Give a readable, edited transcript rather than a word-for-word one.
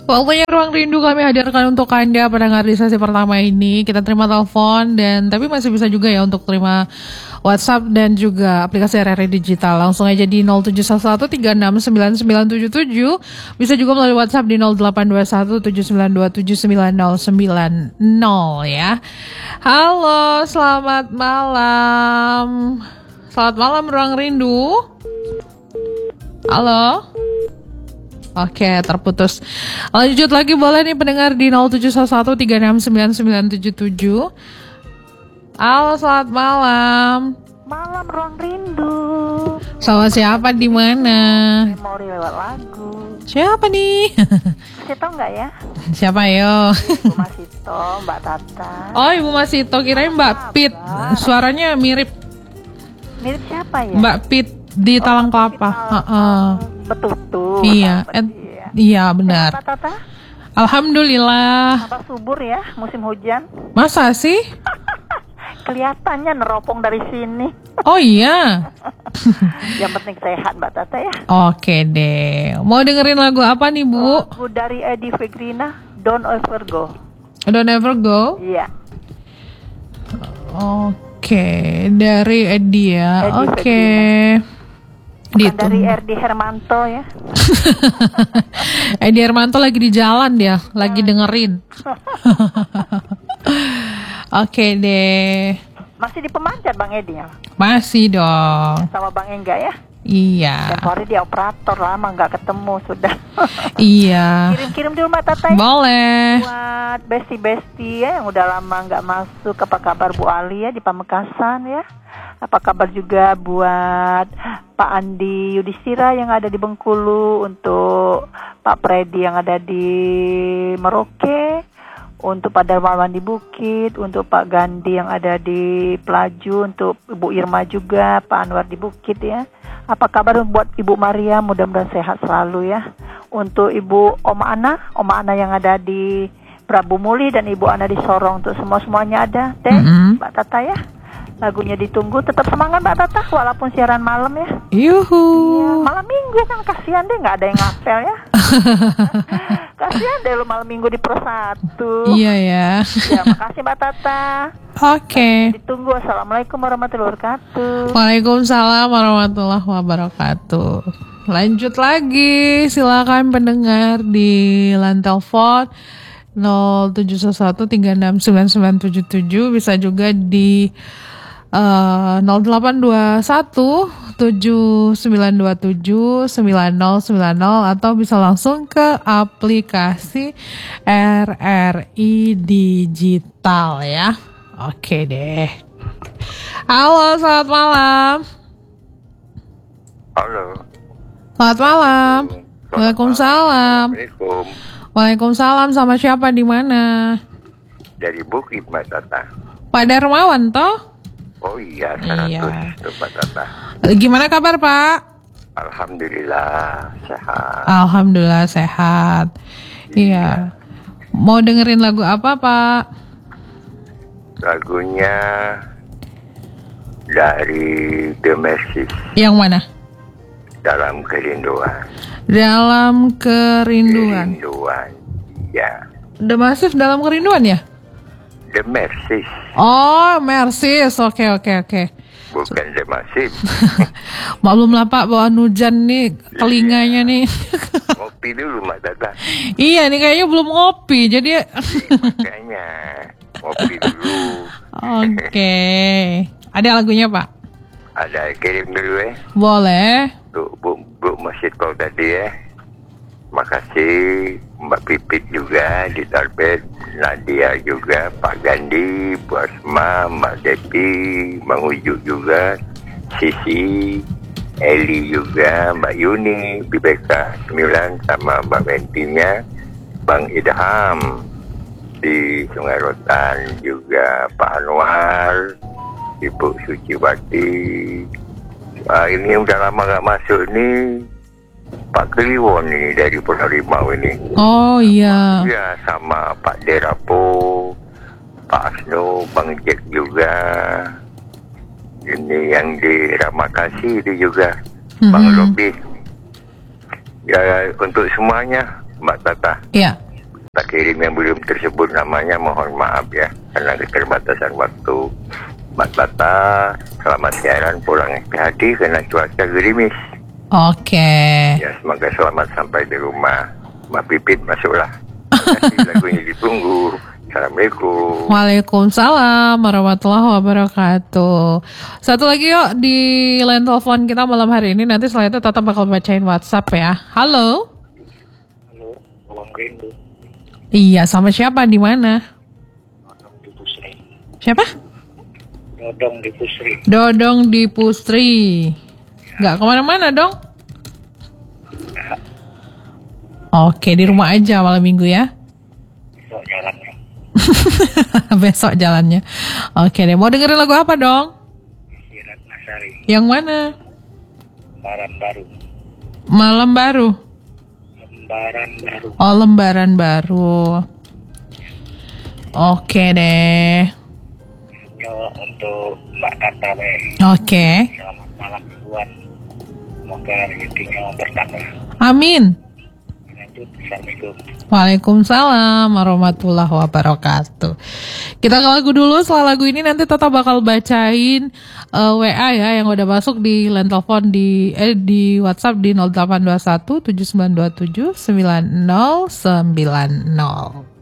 Waktunya Ruang Rindu kami hadirkan untuk Anda pendengar di sesi pertama ini. Kita terima telepon dan tapi masih bisa juga ya untuk terima WhatsApp dan juga aplikasi RRI Digital. Langsung aja di 0711369977. Bisa juga melalui WhatsApp di 082179279090 ya. Halo, selamat malam. Selamat malam Ruang Rindu. Halo. Oke, terputus. Lanjut lagi boleh nih pendengar di 0711369977. Halo, selamat malam. Malam Ruang Rindu. Sama siapa di mana? Memori lewat lagu. Siapa nih? Masih tau nggak ya? Siapa yo? Ibu Masito, Mbak Tata. Oh, Ibu Masito, kirain Mbak Pit. Suaranya mirip. Mirip siapa ya? Mbak Pit di Talang Kelapa. Betul. Iya, iya benar. Mbak Tata? Alhamdulillah. Apa subur ya musim hujan? Masa sih? Kelihatannya neropong dari sini. Oh iya. Yang penting sehat Mbak Tata ya. Oke deh. Mau dengerin lagu apa nih Bu? Lagu dari Eddie Fegrina, Don't Ever Go. Don't Ever Go? Iya. Oke, dari Eddie ya. Eddie Oke. Bukan dari Erdi Hermanto ya. Edi Hermanto lagi di jalan dia, lagi dengerin. Oke deh. Masih di Pemancat Bang Edi ya? Masih dong. Sama Bang Engga ya? Iya. Tempo hari dia operator, lama nggak ketemu sudah. Iya. Kirim-kirim dulu Mbak Tata ya. Boleh. Buat besti-besti ya yang udah lama nggak masuk. Apa kabar Bu Ali ya di Pamekasan ya? Apa kabar juga buat Pak Andi Yudhistira yang ada di Bengkulu, untuk Pak Freddy yang ada di Merauke, untuk Pak Darmawan di Bukit, untuk Pak Gandhi yang ada di Pelaju, untuk Ibu Irma juga, Pak Anwar di Bukit ya. Apa kabar buat Ibu Maria, mudah-mudahan sehat selalu ya. Untuk Ibu Oma Ana yang ada di Prabu Muli dan Ibu Ana di Sorong, untuk semua-semuanya ada deh Mbak Tata ya. Lagunya ditunggu, tetap semangat Mbak Tata walaupun siaran malam ya. Yuhu. Iya, malam minggu kan kasihan deh nggak ada yang ngapel ya. Kasihan deh lu malam minggu di Pro 1. Iya ya. Ya, makasih Mbak Tata. Oke. Ditunggu. Assalamualaikum warahmatullahi wabarakatuh. Waalaikumsalam warahmatullahi wabarakatuh. Lanjut lagi, silakan pendengar di line telepon 0711369977, bisa juga di 082179279090, atau bisa langsung ke aplikasi RRI Digital ya. Oke deh. Halo, selamat malam. Halo. Selamat malam. Waalaikumsalam. Assalamualaikum. Waalaikumsalam, sama siapa di mana? Dari Bukit Mbak Tata. Pak Darmawan toh? Oh iya, 100 Iya. Mbak Tata. Gimana kabar Pak? Alhamdulillah sehat. Alhamdulillah sehat. Iya. Mau dengerin lagu apa Pak? Lagunya dari The Mercies, Yang mana? Dalam Kerinduan. Dalam Kerinduan. Kerinduan. Ya. The Massive Dalam Kerinduan ya? The Mercies, Oh, Mercies. Oke. bukan The Massive. Maklum lah Pak, bawaan hujan nih telinganya nih. Ngopi dulu Mbak Tata. Iya nih kayaknya belum ngopi, jadi Makanya ngopi dulu. Oke. Ada lagunya Pak? Ada kirim dulu ya. Boleh. Untuk Bu Masito tadi ya. Makasih Mbak Pipit juga di Tarbet, Nadia juga, Pak Gandhi, Bu Asma, Mbak Depi, Bang Ujuk juga, Sisi, Eli juga, Mbak Yuni, BBK 9 sama Mbak Mentinya, Bang Idham di Sungai Rotan juga, Pak Anwar, Ibu Suciwati. Ini udah lama gak masuk nih, Pak Kliwon nih dari Pulau Rimau ini. Oh iya. Ya, sama Pak Derapo, Pak Asno, Bang Jack juga. Ini yang di Ramakasi itu juga, Bang Robi. Ya, untuk semuanya Mbak Tata. Iya. Tak kirim yang belum tersebut namanya, mohon maaf ya, karena keterbatasan waktu. Mbak Tata, selamat siaran, pulang hati-hati karena cuaca gerimis. Oke. Ya, semoga selamat sampai di rumah. Mbak Pipit masuklah. Terima kasih, lagunya ditunggu. Assalamualaikum. Waalaikumsalam warahmatullahi wabarakatuh. Satu lagi yuk di line telepon kita malam hari ini. Nanti setelah itu Tata bakal bacain WhatsApp ya. Halo. Halo, Bang Rindu. Iya, sama siapa, di mana? Dodong di Pusri. Siapa? Dodong di Pusri. Dodong di Pustri. Nggak kemana-mana dong? Oke, di rumah aja malam minggu ya. Besok jalannya. Besok jalannya. Oke deh, mau dengerin lagu apa dong? Sirat Nasari. Yang mana? Lembaran baru. Malam baru. Lembaran baru. Oh, lembaran baru. Oke deh. Yo, untuk Mbak Tata weh. Oke. Selamat malam mingguan. Semoga rezekinya bertambah. Amin. Lanjut, Assalamualaikum. Waalaikumsalam warahmatullahi wabarakatuh. Kita ke lagu dulu. Setelah lagu ini nanti Tata bakal bacain WA ya yang udah masuk di line telepon di WhatsApp di 0821 7927 9090.